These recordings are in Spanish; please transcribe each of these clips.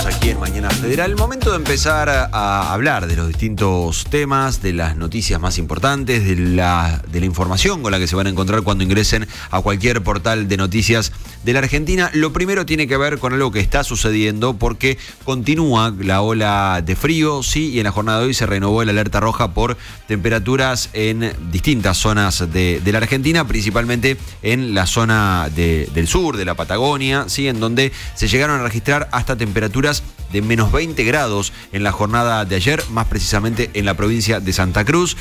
Aquí en Mañana Federal, momento de empezar a hablar de los distintos temas, de las noticias más importantes, de la información con la que se van a encontrar cuando ingresen a cualquier portal de noticias de la Argentina. Lo primero tiene que ver con algo que está sucediendo porque continúa la ola de frío, sí, y en la jornada de hoy se renovó la alerta roja por temperaturas en distintas zonas de la Argentina, principalmente en la zona del sur, de la Patagonia, sí, en donde se llegaron a registrar hasta temperaturas de menos 20 grados en la jornada de ayer, más precisamente en la provincia de Santa Cruz.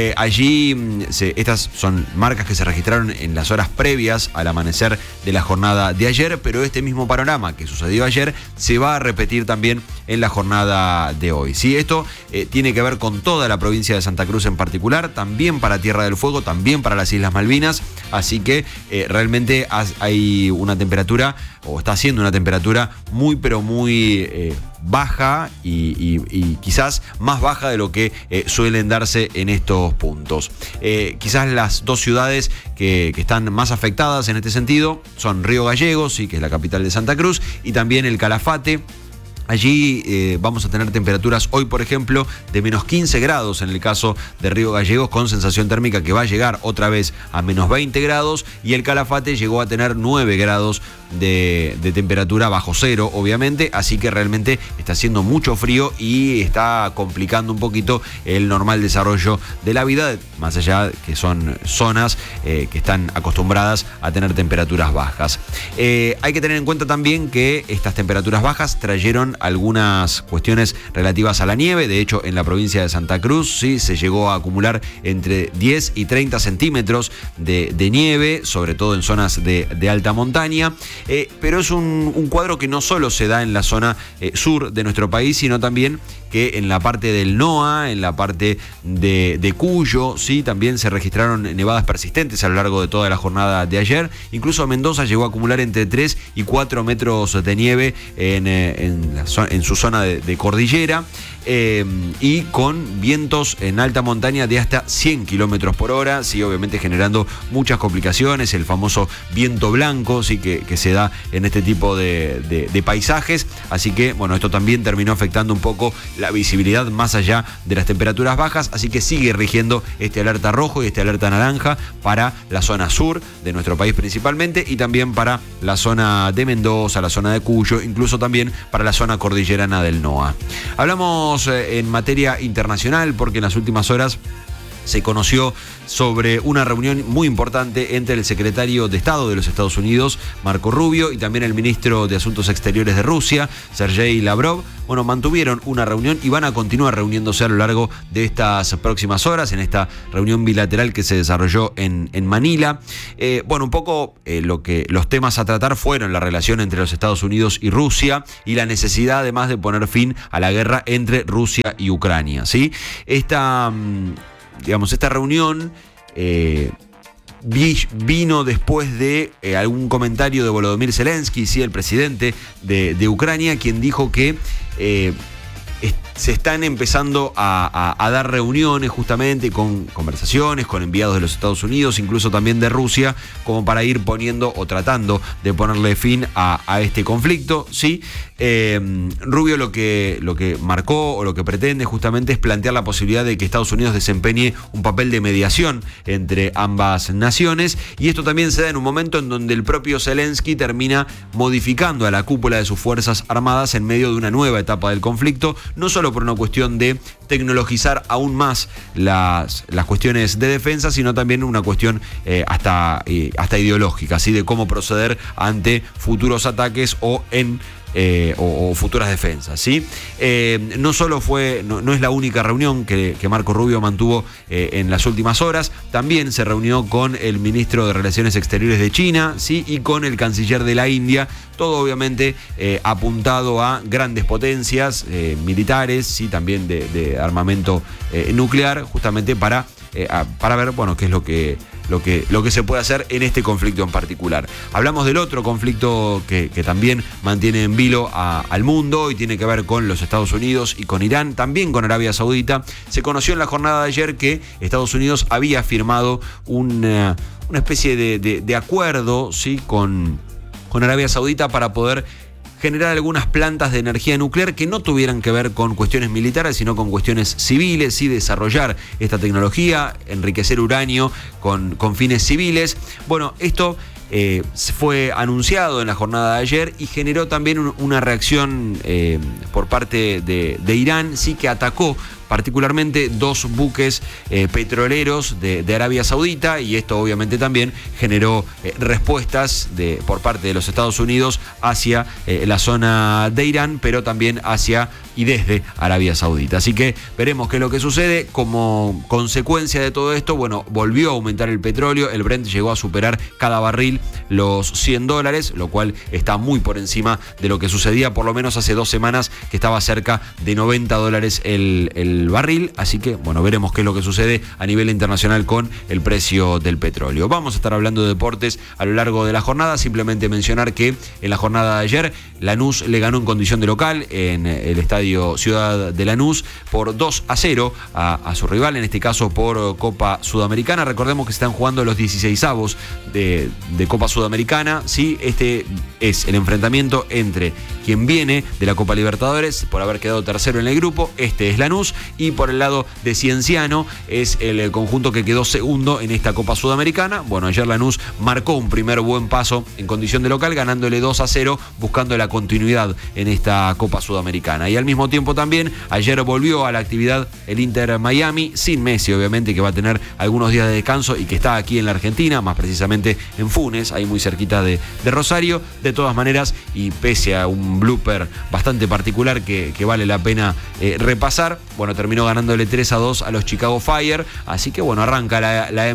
Allí estas son marcas que se registraron en las horas previas al amanecer de la jornada de ayer, pero este mismo panorama que sucedió ayer se va a repetir también en la jornada de hoy. Sí, esto tiene que ver con toda la provincia de Santa Cruz en particular, también para Tierra del Fuego, también para las Islas Malvinas, así que realmente hay una temperatura, o está haciendo una temperatura muy pero muy baja y quizás más baja de lo que suelen darse en estos puntos. Quizás las dos ciudades que están más afectadas en este sentido son Río Gallegos, sí, que es la capital de Santa Cruz, y también el Calafate. Allí vamos a tener temperaturas hoy, por ejemplo, de menos 15 grados en el caso de Río Gallegos, con sensación térmica que va a llegar otra vez a menos 20 grados, y el Calafate llegó a tener 9 grados de temperatura bajo cero, obviamente, así que realmente está haciendo mucho frío y está complicando un poquito el normal desarrollo de la vida, más allá que son zonas que están acostumbradas a tener temperaturas bajas. Hay que tener en cuenta también que estas temperaturas bajas trajeron algunas cuestiones relativas a la nieve. De hecho, en la provincia de Santa Cruz, sí, se llegó a acumular entre 10 y 30 centímetros de nieve, sobre todo en zonas de alta montaña. Pero es un cuadro que no solo se da en la zona sur de nuestro país, sino también que en la parte del NOA, en la parte de Cuyo, sí, también se registraron nevadas persistentes a lo largo de toda la jornada de ayer. Incluso Mendoza llegó a acumular entre 3 y 4 metros de nieve en su zona de cordillera. Y con vientos en alta montaña de hasta 100 kilómetros por hora, sí, obviamente generando muchas complicaciones, el famoso viento blanco, sí, que se da en este tipo de paisajes, así que, bueno, esto también terminó afectando un poco la visibilidad más allá de las temperaturas bajas, así que sigue rigiendo este alerta rojo y este alerta naranja para la zona sur de nuestro país principalmente, y también para la zona de Mendoza, la zona de Cuyo, incluso también para la zona cordillerana del NOA. Hablamos en materia internacional porque en las últimas horas se conoció sobre una reunión muy importante entre el secretario de Estado de los Estados Unidos, Marco Rubio, y también el ministro de Asuntos Exteriores de Rusia, Sergei Lavrov. Bueno, mantuvieron una reunión y van a continuar reuniéndose a lo largo de estas próximas horas, en esta reunión bilateral que se desarrolló en Manila. Bueno, un poco los temas a tratar fueron la relación entre los Estados Unidos y Rusia y la necesidad además de poner fin a la guerra entre Rusia y Ucrania, ¿sí? Esta reunión vino después de algún comentario de Volodymyr Zelensky, sí, el presidente de Ucrania, quien dijo que se están empezando a dar reuniones justamente con conversaciones con enviados de los Estados Unidos, incluso también de Rusia, como para ir poniendo o tratando de ponerle fin a este conflicto, ¿sí? Rubio lo que marcó o lo que pretende justamente es plantear la posibilidad de que Estados Unidos desempeñe un papel de mediación entre ambas naciones, y esto también se da en un momento en donde el propio Zelensky termina modificando a la cúpula de sus Fuerzas Armadas en medio de una nueva etapa del conflicto, no solo por una cuestión de tecnologizar aún más las cuestiones de defensa, sino también una cuestión hasta ideológica, ¿sí? De cómo proceder ante futuros ataques o futuras defensas, ¿sí? No es la única reunión que Marco Rubio mantuvo en las últimas horas. También se reunió con el ministro de Relaciones Exteriores de China, ¿sí? Y con el canciller de la India, todo obviamente apuntado a grandes potencias militares, ¿sí? También de armamento nuclear, justamente para ver, bueno, qué es lo que se puede hacer en este conflicto en particular. Hablamos del otro conflicto que también mantiene en vilo al mundo y tiene que ver con los Estados Unidos y con Irán, también con Arabia Saudita. Se conoció en la jornada de ayer que Estados Unidos había firmado una especie de acuerdo, ¿sí? con Arabia Saudita para poder generar algunas plantas de energía nuclear que no tuvieran que ver con cuestiones militares, sino con cuestiones civiles, y desarrollar esta tecnología, enriquecer uranio con fines civiles. Bueno, esto fue anunciado en la jornada de ayer y generó también una reacción por parte de Irán, sí, que atacó particularmente 2 buques petroleros de Arabia Saudita, y esto obviamente también generó respuestas por parte de los Estados Unidos hacia la zona de Irán, pero también hacia y desde Arabia Saudita. Así que veremos qué es lo que sucede. Como consecuencia de todo esto, bueno, volvió a aumentar el petróleo, el Brent llegó a superar cada barril los $100, lo cual está muy por encima de lo que sucedía por lo menos hace 2 semanas, que estaba cerca de $90 el barril. Así que, bueno, veremos qué es lo que sucede a nivel internacional con el precio del petróleo. Vamos a estar hablando de deportes a lo largo de la jornada. Simplemente mencionar que en la jornada de ayer Lanús le ganó en condición de local en el estadio Ciudad de Lanús por 2-0 a su rival, en este caso por Copa Sudamericana. Recordemos que se están jugando los 16avos de Copa Sudamericana, ¿sí? Este es el enfrentamiento entre quien viene de la Copa Libertadores por haber quedado tercero en el grupo, este es Lanús, y por el lado de Cienciano es el conjunto que quedó segundo en esta Copa Sudamericana. Bueno, ayer Lanús marcó un primer buen paso en condición de local, ganándole 2-0, buscando la continuidad en esta Copa Sudamericana. Y al mismo tiempo también, ayer volvió a la actividad el Inter Miami, sin Messi obviamente, que va a tener algunos días de descanso y que está aquí en la Argentina, más precisamente en Funes, ahí muy cerquita de Rosario. De todas maneras, y pese a un blooper bastante particular que vale la pena repasar, bueno, terminó ganándole 3-2 a los Chicago Fire, así que bueno, arranca la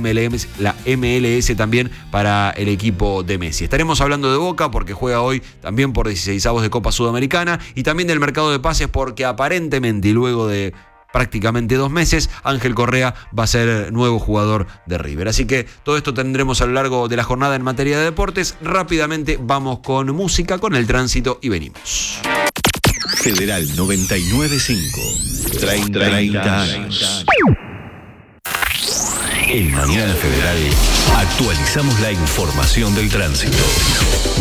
MLS también para el equipo de Messi. Estaremos hablando de Boca porque juega hoy también por 16avos de Copa Sudamericana, y también del mercado de pases porque aparentemente, y luego de prácticamente 2 meses, Ángel Correa va a ser nuevo jugador de River. Así que todo esto tendremos a lo largo de la jornada en materia de deportes. Rápidamente vamos con música, con el tránsito, y venimos. Federal 99.5, 30 años. En Mañana Federal actualizamos la información del tránsito.